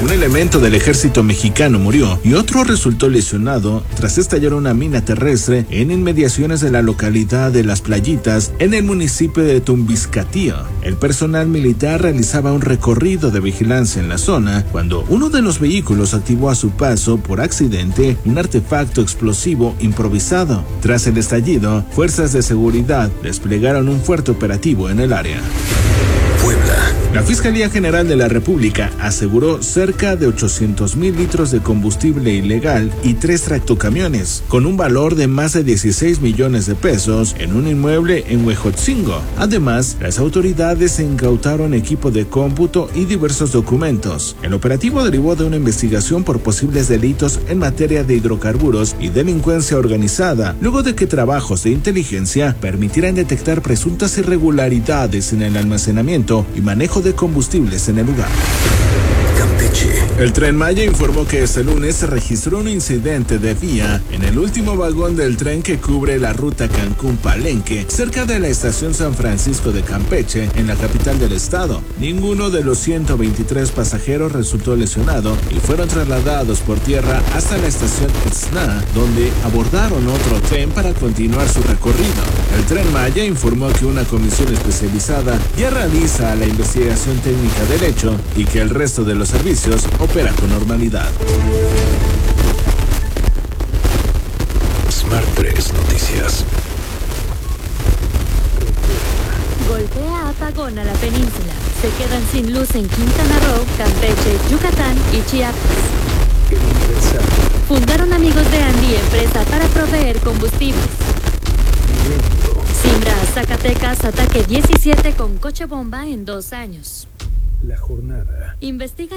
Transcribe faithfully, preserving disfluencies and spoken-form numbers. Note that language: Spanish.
Un elemento del ejército mexicano murió y otro resultó lesionado tras estallar una mina terrestre en inmediaciones de la localidad de Las Playitas, en el municipio de Tumbiscatío. El personal militar realizaba un recorrido de vigilancia en la zona cuando uno de los vehículos activó a su paso por accidente un artefacto explosivo improvisado. Tras el estallido, fuerzas de seguridad desplegaron un fuerte operativo en el área. Puebla. La Fiscalía General de la República aseguró cerca de ochocientos mil litros de combustible ilegal y tres tractocamiones, con un valor de más de dieciséis millones de pesos en un inmueble en Huejotzingo. Además, las autoridades incautaron equipo de cómputo y diversos documentos. El operativo derivó de una investigación por posibles delitos en materia de hidrocarburos y delincuencia organizada, luego de que trabajos de inteligencia permitieran detectar presuntas irregularidades en el almacenamiento y manejo de combustibles en el lugar. Campeche. El Tren Maya informó que este lunes se registró un incidente de vía en el último vagón del tren que cubre la ruta Cancún-Palenque, cerca de la estación San Francisco de Campeche, en la capital del estado. Ninguno de los ciento veintitrés pasajeros resultó lesionado y fueron trasladados por tierra hasta la estación Itzná, donde abordaron otro tren para continuar su recorrido. El Tren Maya informó que una comisión especializada ya realiza la investigación técnica del hecho y que el resto de los servicios opera con normalidad. Smart tres Noticias. Golpea apagón a la península. Se quedan sin luz en Quintana Roo, Campeche, Yucatán y Chiapas. Fundaron Amigos de Andy empresa para proveer combustibles. Simbra, Zacatecas, ataque diecisiete con coche bomba en dos años. La jornada. Investiga